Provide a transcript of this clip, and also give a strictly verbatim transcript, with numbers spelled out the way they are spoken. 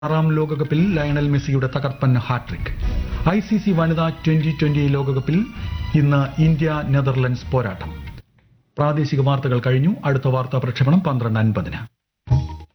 ആറാം ലോകകപ്പിൽ ലയണൽ മെസ്സിയുടെ തകർപ്പൻ ഹാട്രിക്. ഐ സി സി വനിതാ ട്വന്റി ട്വന്റി ലോകകപ്പിൽ ഇന്ന് ഇന്ത്യ നെതർലൻഡ്സ് പോരാട്ടം. പ്രാദേശിക വാർത്തകൾ കഴിഞ്ഞു. അടുത്ത വാർത്താ പ്രക്ഷേപണം പന്ത്രണ്ട് അൻപതിന്.